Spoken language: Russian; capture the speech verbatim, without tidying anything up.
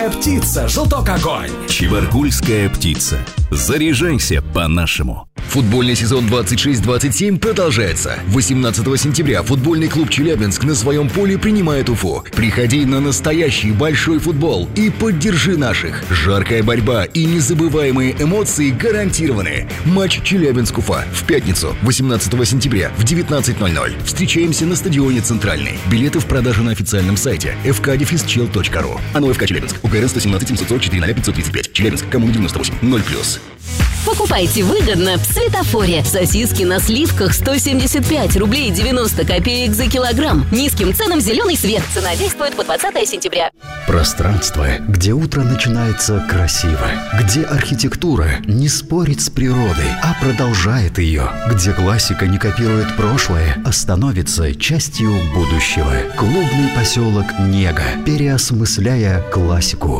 Птица, желток огонь. Чебаркульская птица. Заряжайся по-нашему. Футбольный сезон двадцать шесть двадцать семь продолжается. восемнадцатого сентября футбольный клуб «Челябинск» на своем поле принимает Уфу. Приходи на настоящий большой футбол и поддержи наших. Жаркая борьба и незабываемые эмоции гарантированы. Матч Челябинск-Уфа в пятницу, восемнадцатого сентября в девятнадцать ноль ноль. Встречаемся на стадионе «Центральный». Билеты в продаже на официальном сайте эф ка дефис чел точка ру. АНО ФК Челябинск. УГРН сто семнадцать семьсот сорок четыре ноль пятьсот тридцать пять. Челябинск. Коммуна девяносто восемь. ноль плюс. Покупайте выгодно в Светофоре. Сосиски на сливках сто семьдесят пять рублей девяносто копеек за килограмм. Низким ценам зеленый свет. Цена действует по двадцатого сентября. Пространство, где утро начинается красиво. Где архитектура не спорит с природой, а продолжает ее. Где классика не копирует прошлое, а становится частью будущего. Клубный поселок Нега, переосмысляя классику.